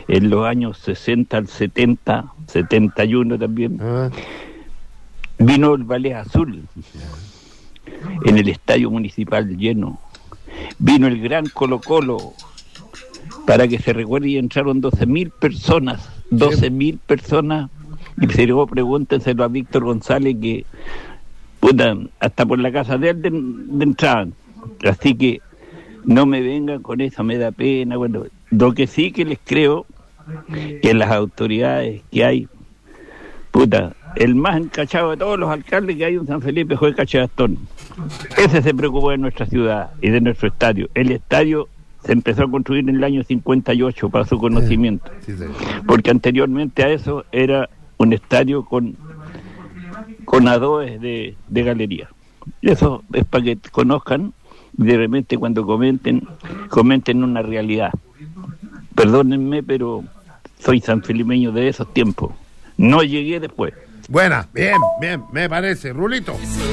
en los años 60 al 70, 71 también, vino el Ballet Azul en el estadio municipal lleno. Vino el Gran Colo Colo, para que se recuerde, y entraron 12.000 personas, 12.000 personas, y si luego pregúntenselo a Víctor González, que puta, hasta por la casa de él de entraban. Así que no me vengan con eso, me da pena. Bueno, lo que sí que les creo, que las autoridades que hay, puta, el más encachado de todos los alcaldes que hay en San Felipe fue Cachagastón. Ese se preocupó de nuestra ciudad y de nuestro estadio. El estadio se empezó a construir en el año 58, para su conocimiento, porque anteriormente a eso era un estadio con adobes de galería. Eso es para que conozcan, y de repente cuando comenten una realidad. Perdónenme, pero soy sanfelipeño de esos tiempos, no llegué después. Buena, bien, me parece. Rulito.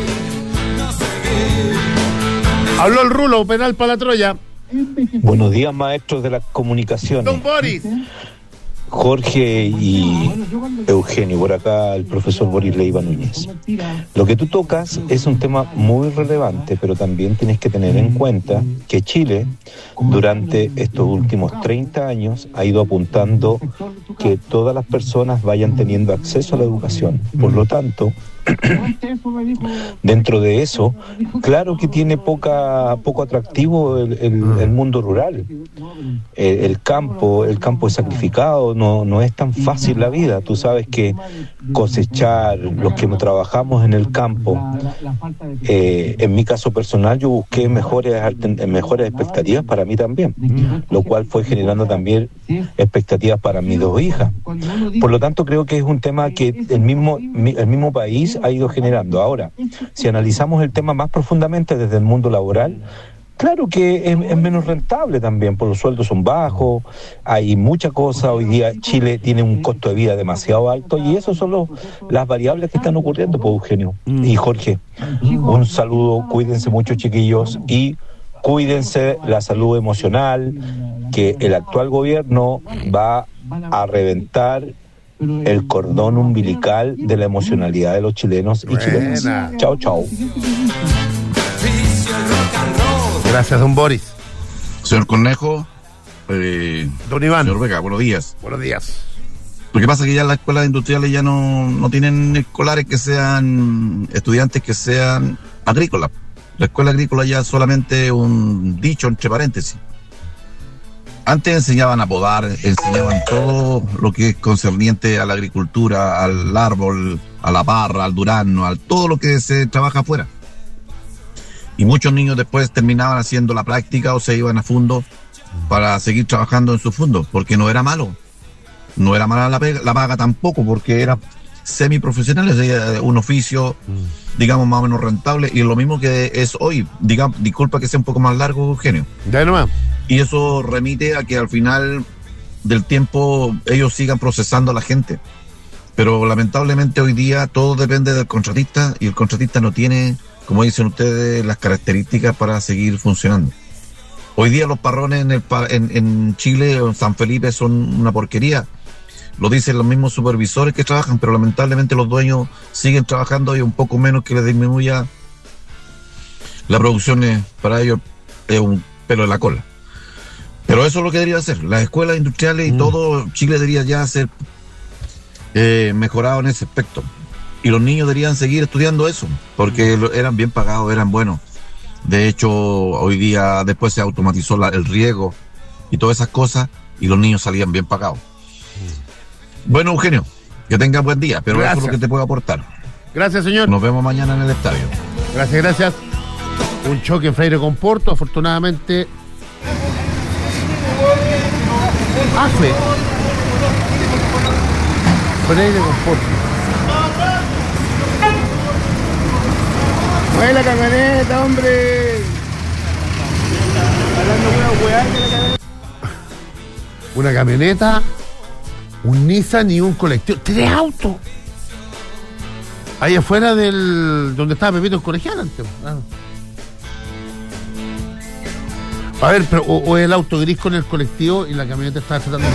Habló el Rulo, penal para la Troya. Buenos días, maestros de las comunicaciones. Don Boris. Jorge y Eugenio, por acá el profesor Boris Leiva Núñez. Lo que tú tocas es un tema muy relevante, pero también tienes que tener en cuenta que Chile durante estos últimos 30 años ha ido apuntando que todas las personas vayan teniendo acceso a la educación. Por lo tanto, dentro de eso, claro que tiene poco atractivo el mundo rural. El campo es sacrificado, no es tan fácil la vida. Tú sabes que cosechar, los que no trabajamos en el campo, en mi caso personal, yo busqué mejores expectativas para mí también, lo cual fue generando también expectativas para mis dos hijas. Por lo tanto, creo que es un tema que el mismo país ha ido generando. Ahora, si analizamos el tema más profundamente desde el mundo laboral, claro que es menos rentable también, porque los sueldos son bajos, hay mucha cosa. Hoy día Chile tiene un costo de vida demasiado alto, y eso son las variables que están ocurriendo, pues, Eugenio y Jorge. Un saludo, cuídense mucho, chiquillos, y cuídense la salud emocional, que el actual gobierno va a reventar el cordón umbilical de la emocionalidad de los chilenos y chilenas. Chao. Gracias, don Boris. Señor Cornejo, don Iván. Señor Vega, buenos días. Buenos días. Lo que pasa es que ya las escuelas industriales ya no tienen escolares que sean estudiantes que sean agrícolas. La escuela agrícola ya es solamente un dicho entre paréntesis. Antes enseñaban a podar, enseñaban todo lo que es concerniente a la agricultura, al árbol, a la parra, al durazno, a todo lo que se trabaja afuera. Y muchos niños después terminaban haciendo la práctica o se iban a fondo para seguir trabajando en su fondo, porque no era malo. No era mala la paga tampoco, porque era semiprofesional, es un oficio, digamos, más o menos rentable, y lo mismo que es hoy. Disculpa que sea un poco más largo, Eugenio. Ya nomás. Y eso remite a que al final del tiempo ellos sigan procesando a la gente. Pero lamentablemente hoy día todo depende del contratista, y el contratista no tiene, como dicen ustedes, las características para seguir funcionando. Hoy día los parrones en Chile o en San Felipe son una porquería. Lo dicen los mismos supervisores que trabajan, pero lamentablemente los dueños siguen trabajando, y un poco menos que les disminuya la producción para ellos es un pelo de la cola. Pero eso es lo que debería hacer. Las escuelas industriales y todo Chile debería ya ser mejorado en ese aspecto. Y los niños deberían seguir estudiando eso, porque eran bien pagados, eran buenos. De hecho, hoy día después se automatizó el riego y todas esas cosas, y los niños salían bien pagados. Bueno, Eugenio, que tengas buen día, pero gracias. Eso es lo que te puedo aportar. Gracias, señor. Nos vemos mañana en el estadio. Gracias. Un choque en Freire con Porto, afortunadamente. Afe. Freire con Porto. ¡Mueve la camioneta, hombre! Una camioneta, un Nissan y un colectivo. 3 autos. Ahí afuera donde estaba Pepito el colegial antes. A ver, pero o el auto gris con el colectivo y la camioneta estaba tratando